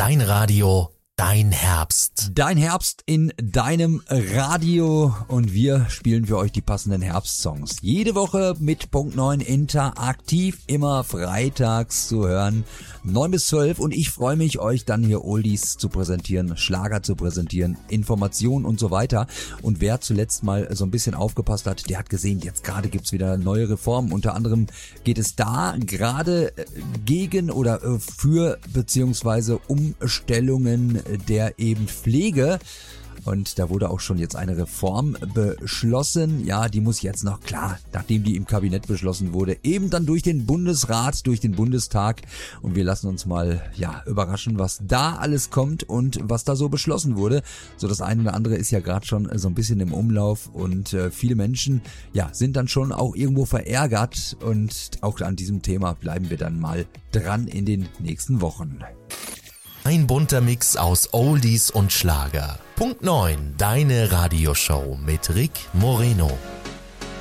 dein Radio, dein Herbst. Dein Herbst in deinem Radio und wir spielen für euch die passenden Herbstsongs. Jede Woche mit Punkt 9 interaktiv, immer freitags zu hören, 9 bis 12 und ich freue mich, euch dann hier Oldies zu präsentieren, Schlager zu präsentieren, Informationen und so weiter. Und wer zuletzt mal so ein bisschen aufgepasst hat, der hat gesehen, jetzt gerade gibt's wieder neue Reformen. Unter anderem geht es da gerade gegen oder für beziehungsweise Umstellungen der eben Pflege. Und da wurde auch schon jetzt eine Reform beschlossen. Ja, die muss jetzt noch, klar, nachdem die im Kabinett beschlossen wurde, eben dann durch den Bundesrat, durch den Bundestag. Und wir lassen uns mal, überraschen, was da alles kommt und was da so beschlossen wurde. So das eine oder andere ist ja gerade schon so ein bisschen im Umlauf und viele Menschen, sind dann schon auch irgendwo verärgert. Und auch an diesem Thema bleiben wir dann mal dran in den nächsten Wochen. Ein bunter Mix aus Oldies und Schlager. Punkt 9, deine Radioshow mit Rick Moreno.